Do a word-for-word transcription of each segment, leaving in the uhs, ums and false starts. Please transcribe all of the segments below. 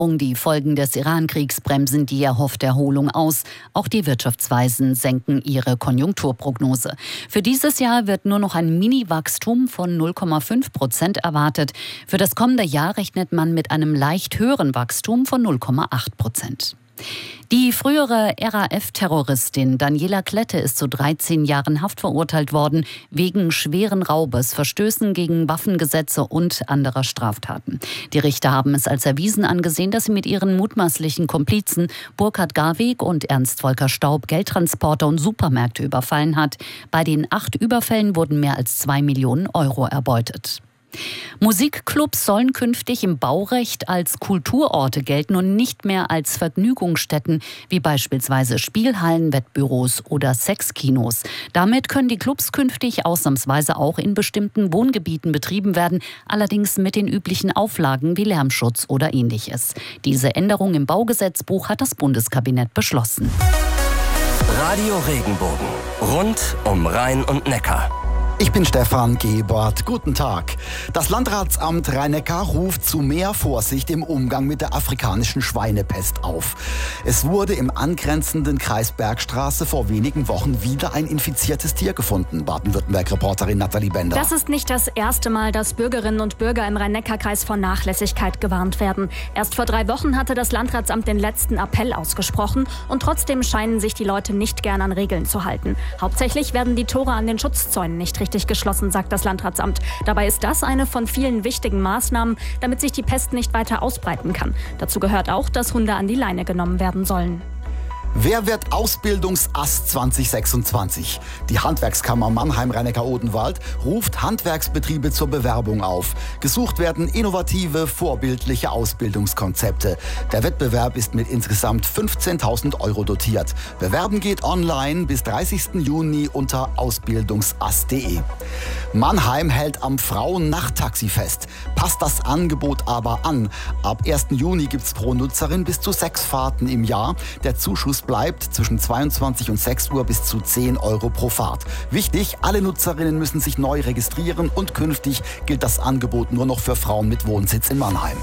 Die Folgen des Iran-Kriegs bremsen die erhoffte Erholung aus. Auch die Wirtschaftsweisen senken ihre Konjunkturprognose. Für dieses Jahr wird nur noch ein Mini-Wachstum von null Komma fünf Prozent erwartet. Für das kommende Jahr rechnet man mit einem leicht höheren Wachstum von null Komma acht Prozent. Die frühere R A F-Terroristin Daniela Klette ist zu dreizehn Jahren Haft verurteilt worden, wegen schweren Raubes, Verstößen gegen Waffengesetze und anderer Straftaten. Die Richter haben es als erwiesen angesehen, dass sie mit ihren mutmaßlichen Komplizen Burkhard Garweg und Ernst Volker Staub Geldtransporter und Supermärkte überfallen hat. Bei den acht Überfällen wurden mehr als zwei Millionen Euro erbeutet. Musikclubs sollen künftig im Baurecht als Kulturorte gelten und nicht mehr als Vergnügungsstätten wie beispielsweise Spielhallen, Wettbüros oder Sexkinos. Damit können die Clubs künftig ausnahmsweise auch in bestimmten Wohngebieten betrieben werden, allerdings mit den üblichen Auflagen wie Lärmschutz oder Ähnliches. Diese Änderung im Baugesetzbuch hat das Bundeskabinett beschlossen. Radio Regenbogen. Rund um Rhein und Neckar. Ich bin Stefan Gebert. Guten Tag. Das Landratsamt Rhein-Neckar ruft zu mehr Vorsicht im Umgang mit der afrikanischen Schweinepest auf. Es wurde im angrenzenden Kreis Bergstraße vor wenigen Wochen wieder ein infiziertes Tier gefunden. Baden-Württemberg-Reporterin Nathalie Bender. Das ist nicht das erste Mal, dass Bürgerinnen und Bürger im Rhein-Neckar-Kreis vor Nachlässigkeit gewarnt werden. Erst vor drei Wochen hatte das Landratsamt den letzten Appell ausgesprochen und trotzdem scheinen sich die Leute nicht gern an Regeln zu halten. Hauptsächlich werden die Tore an den Schutzzäunen nicht richtig geschlossen, sagt das Landratsamt. Dabei ist das eine von vielen wichtigen Maßnahmen, damit sich die Pest nicht weiter ausbreiten kann. Dazu gehört auch, dass Hunde an die Leine genommen werden sollen. Wer wird Ausbildungsass zwanzig sechsundzwanzig? Die Handwerkskammer Mannheim-Rhein-Neckar-Odenwald ruft Handwerksbetriebe zur Bewerbung auf. Gesucht werden innovative, vorbildliche Ausbildungskonzepte. Der Wettbewerb ist mit insgesamt fünfzehntausend Euro dotiert. Bewerben geht online bis dreißigsten Juni unter ausbildungsass punkt de. Mannheim hält am Frauen-Nachttaxi fest. Passt das Angebot aber an. Ab ersten Juni gibt es pro Nutzerin bis zu sechs Fahrten im Jahr. Der Zuschuss bleibt zwischen zweiundzwanzig und sechs Uhr bis zu zehn Euro pro Fahrt. Wichtig, alle Nutzerinnen müssen sich neu registrieren und künftig gilt das Angebot nur noch für Frauen mit Wohnsitz in Mannheim.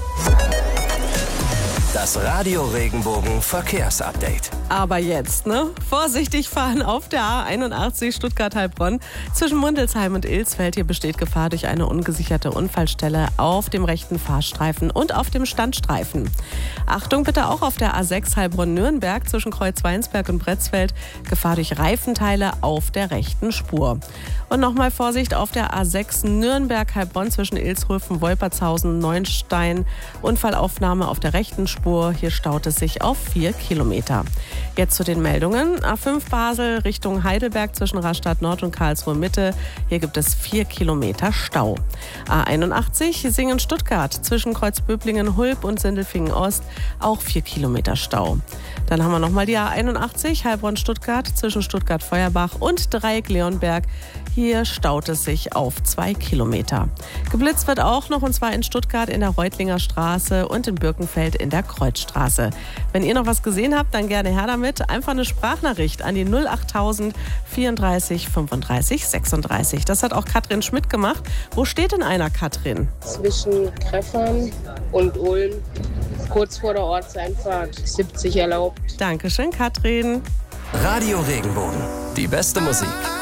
Das Radio Regenbogen Verkehrsupdate. Aber jetzt, ne? Vorsichtig fahren auf der A einundachtzig Stuttgart-Heilbronn. Zwischen Mundelsheim und Ilsfeld. Hier besteht Gefahr durch eine ungesicherte Unfallstelle auf dem rechten Fahrstreifen und auf dem Standstreifen. Achtung bitte auch auf der A sechs Heilbronn-Nürnberg zwischen Kreuzweinsberg und Bretzfeld. Gefahr durch Reifenteile auf der rechten Spur. Und nochmal Vorsicht auf der A sechs Nürnberg-Heilbronn zwischen Ilshofen, Wolpertshausen, Neunstein. Unfallaufnahme auf der rechten Spur. Hier staut es sich auf vier Kilometer. Jetzt zu den Meldungen. A fünf Basel Richtung Heidelberg zwischen Rastatt Nord und Karlsruhe Mitte. Hier gibt es vier Kilometer Stau. A einundachtzig Singen-Stuttgart zwischen Kreuzböblingen, Hulb und Sindelfingen Ost. Auch vier Kilometer Stau. Dann haben wir nochmal die A einundachtzig Heilbronn-Stuttgart zwischen Stuttgart-Feuerbach und Dreieck-Leonberg. Hier staut es sich auf zwei Kilometer. Geblitzt wird auch noch, und zwar in Stuttgart in der Reutlinger Straße und in Birkenfeld in der Kreuzstraße. Wenn ihr noch was gesehen habt, dann gerne her damit. Einfach eine Sprachnachricht an die null achttausend vierunddreißig fünfunddreißig sechsunddreißig. Das hat auch Katrin Schmidt gemacht. Wo steht denn einer, Katrin? Zwischen Kreffern und Ulm, kurz vor der Ortseinfahrt, siebzig erlaubt. Dankeschön, Katrin. Radio Regenbogen. Die beste Musik.